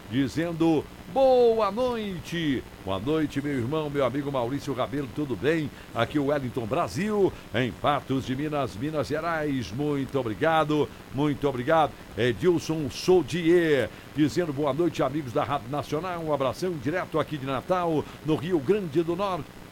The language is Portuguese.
dizendo boa noite. Boa noite, meu irmão, meu amigo Maurício Rabelo, tudo bem? Aqui o Wellington Brasil, em Patos de Minas, Minas Gerais. Muito obrigado, muito obrigado. Edilson Soudier, dizendo boa noite, amigos da Rádio Nacional. Um abração direto aqui de Natal, no Rio Grande do Norte.